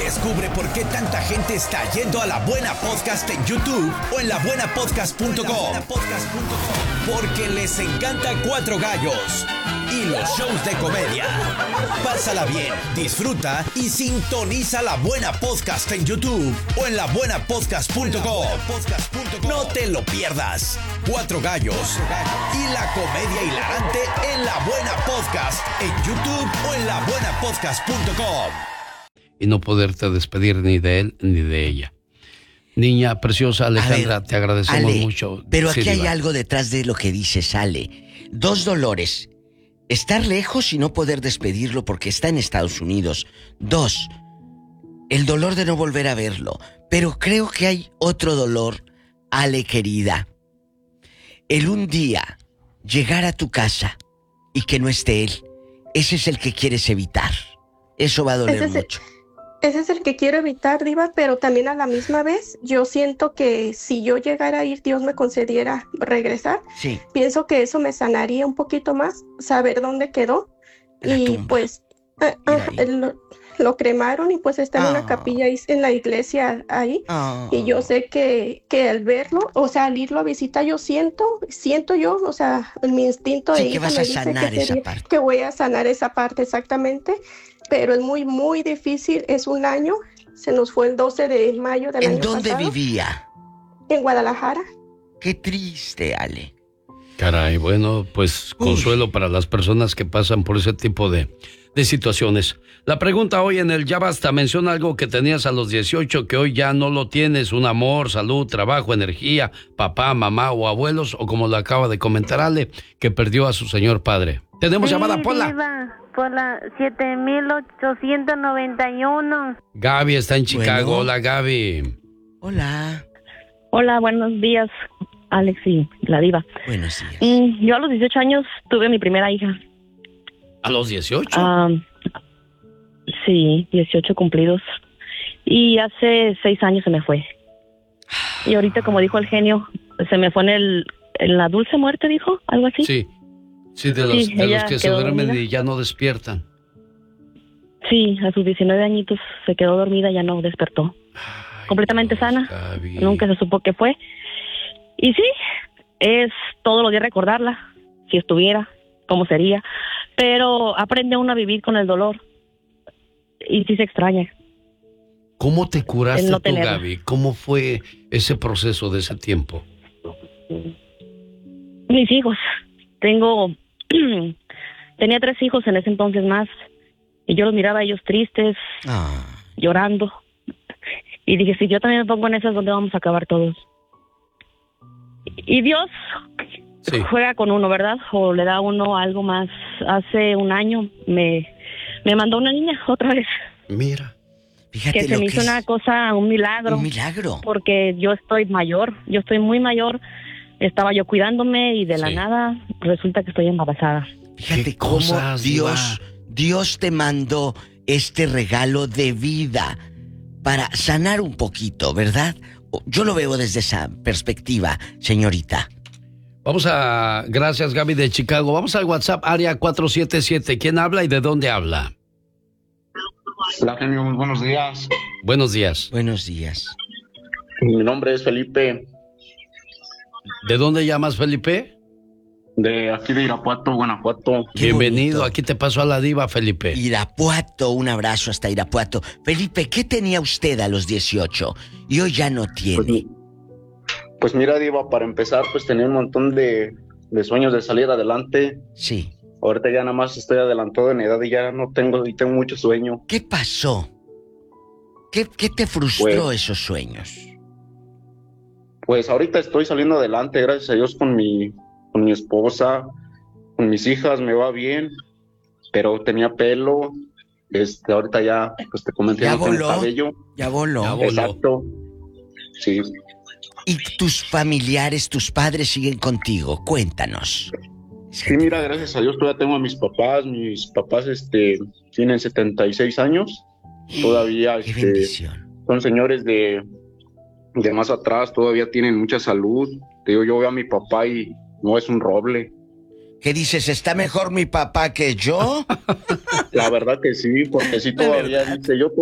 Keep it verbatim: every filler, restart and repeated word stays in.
Descubre por qué tanta gente está yendo a La Buena Podcast en YouTube o en la buena podcast punto com. Porque les encanta Cuatro Gallos y los shows de comedia. Pásala bien, disfruta y sintoniza La Buena Podcast en YouTube o en la buena podcast punto com. No te lo pierdas. Cuatro Gallos y la comedia hilarante en La Buena Podcast en YouTube o en la buena podcast punto com. Y no poderte despedir ni de él ni de ella. Niña preciosa Alejandra, ver, te agradecemos Ale, mucho. Pero aquí sí, hay diva. algo detrás de lo que dices, Ale. Dos dolores. Estar lejos y no poder despedirlo porque está en Estados Unidos. Dos, el dolor de no volver a verlo. Pero creo que hay otro dolor, Ale querida. El un día llegar a tu casa y que no esté él. Ese es el que quieres evitar. Eso va a doler ese mucho. El, ese es el que quiero evitar, Diva, pero también a la misma vez yo siento que si yo llegara a ir, Dios me concediera regresar. Sí. Pienso que eso me sanaría un poquito más, saber dónde quedó. La y tumba. pues ah, ah, lo, lo cremaron y pues está en Ah. una capilla ahí, en la iglesia ahí. Oh. Y yo sé que, que al verlo, o sea, al irlo a visitar, yo siento, siento yo, o sea, mi instinto Sí, de que hija vas me a dice sanar que esa sería- parte. que voy a sanar esa parte exactamente, pero es muy, muy difícil, es un año, se nos fue el doce de mayo del ¿En año dónde pasado, vivía? en Guadalajara. Qué triste, Ale. Caray, bueno, pues Uy. consuelo para las personas que pasan por ese tipo de, de situaciones. La pregunta hoy en el Ya Basta menciona algo que tenías a los dieciocho que hoy ya no lo tienes, un amor, salud, trabajo, energía, papá, mamá o abuelos, o como lo acaba de comentar Ale, que perdió a su señor padre. Tenemos Sí, llamada, Pola. Diva, por la siete mil ochocientos noventa y uno. Gaby está en Chicago. Bueno. Hola, Gaby. Hola. Hola, buenos días, Alex y la Diva. Buenos días. Mm, yo a los dieciocho años tuve mi primera hija. ¿A los dieciocho? Ah, sí, dieciocho cumplidos. Y hace seis años se me fue. Y ahorita, como dijo el genio, se me fue en, el, en la dulce muerte, dijo, algo así. Sí. Sí, de los, Sí, de ella los que se quedó duermen dormida. y ya no despiertan. Sí, a sus diecinueve añitos se quedó dormida, ya no despertó. Ay, Completamente Dios, sana. Gaby. Nunca se supo qué fue. Y sí, es todos los días recordarla, si estuviera, cómo sería. Pero aprende uno a vivir con el dolor. Y sí se extraña. ¿Cómo te curaste El no tú, tenerla. Gaby? ¿Cómo fue ese proceso de ese tiempo? Mis hijos. Tengo... tenía tres hijos en ese entonces más. Y yo los miraba a ellos tristes, Ah, llorando. Y dije, si yo también me pongo en esas, ¿dónde vamos a acabar todos? Y Dios Sí. juega con uno, ¿verdad? O le da a uno algo más. Hace un año me, me mandó una niña otra vez. Mira. fíjate Que se lo me que hizo es una cosa, un milagro. un milagro. Porque yo estoy mayor, yo estoy muy mayor. Estaba yo cuidándome y de la Sí. nada resulta que estoy embarazada. Fíjate ¿Qué cómo cosas, Dios, Dios te mandó este regalo de vida para sanar un poquito, ¿verdad? Yo lo veo desde esa perspectiva, señorita. Vamos a... Gracias, Gaby de Chicago. Vamos al WhatsApp, área cuatro siete siete. ¿Quién habla y de dónde habla? Hola, genio, muy buenos días. Buenos días. Buenos días. Mi nombre es Felipe, ¿De dónde llamas, Felipe? de aquí de Irapuato, Guanajuato. Qué Bienvenido. bonito. Aquí te paso a la diva, Felipe. Irapuato, un abrazo hasta Irapuato. Felipe, ¿qué tenía usted a los dieciocho y hoy ya no Pues, tiene? pues mira, Diva, para empezar, pues tenía un montón de, de sueños de salir adelante. Sí. Ahorita ya nada más estoy adelantado en edad y ya no tengo, y tengo mucho sueño. ¿Qué pasó? ¿Qué, qué te frustró Pues- esos sueños? Pues ahorita estoy saliendo adelante, gracias a Dios, con mi, con mi esposa, con mis hijas, me va bien, pero tenía pelo, este, ahorita ya, pues te comenté, Ya no tengo voló. cabello. Ya voló. Ya voló. Exacto. Sí. ¿Y tus familiares, tus padres siguen contigo? Cuéntanos. Sí, mira, gracias a Dios todavía tengo a mis papás. Mis papás este, tienen setenta y seis años. Todavía Qué este, bendición. son señores de, de más atrás, todavía tienen mucha salud. Te digo, yo veo a mi papá y no es un roble. ¿Qué dices? ¿Está mejor mi papá que yo? La verdad que sí, porque sí La todavía verdad. dice, yo